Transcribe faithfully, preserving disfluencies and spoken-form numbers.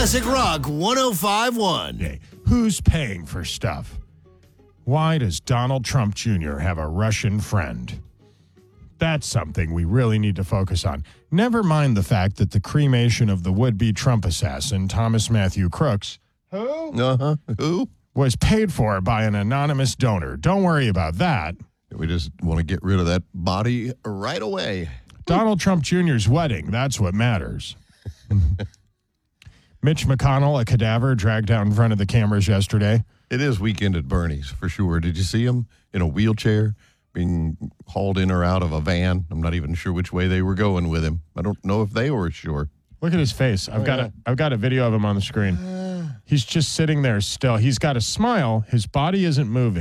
Classic Rock one oh five point one. Hey, who's paying for stuff? Why does Donald Trump Junior have a Russian friend? That's something we really need to focus on. Never mind the fact that the cremation of the would-be Trump assassin, Thomas Matthew Crooks, who? Uh-huh. Who? was paid for by an anonymous donor. Don't worry about that. We just want to get rid of that body right away. Donald Trump Junior's wedding, that's what matters. Mitch McConnell, a cadaver, dragged out in front of the cameras yesterday. It is Weekend at Bernie's, for sure. Did you see him in a wheelchair being hauled in or out of a van? I'm not even sure which way they were going with him. I don't know if they were sure. Look at his face. I've Oh, got yeah. a I've got a video of him on the screen. He's just sitting there still. He's got a smile. His body isn't moving.